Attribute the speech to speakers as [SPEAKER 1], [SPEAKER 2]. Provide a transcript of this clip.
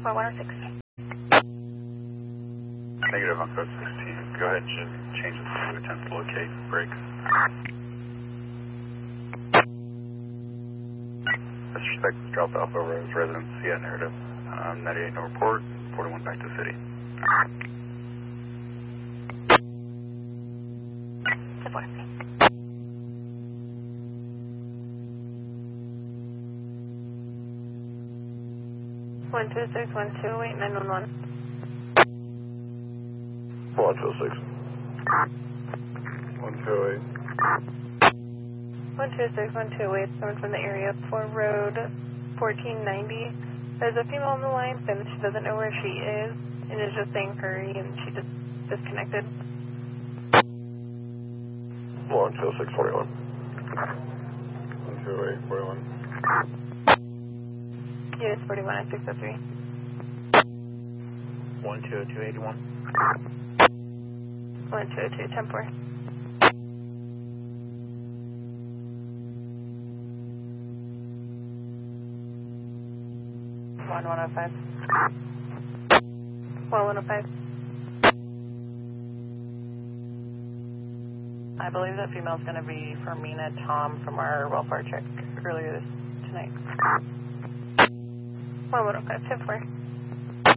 [SPEAKER 1] Well, 106.
[SPEAKER 2] Negative on code 16. Go ahead and just change it to attempt to locate break. Disrespect drop off over as residence. Yeah, narrative. 98 no report. 41 back to city.
[SPEAKER 1] 10-4. 126 128 911.
[SPEAKER 3] 126. 128.
[SPEAKER 1] 126 128, someone from the area for road 1490. There's a female on the line, and she doesn't know where she is, and is just saying hurry, and she just disconnected.
[SPEAKER 3] 126 41. 128 41.
[SPEAKER 1] Yes, 41 at 603.
[SPEAKER 4] 122 81.
[SPEAKER 1] 122 10-4.
[SPEAKER 5] 105.
[SPEAKER 1] 105.
[SPEAKER 5] I believe that female is going to be Fermina Tom from our welfare check earlier tonight.
[SPEAKER 1] 105 10-4.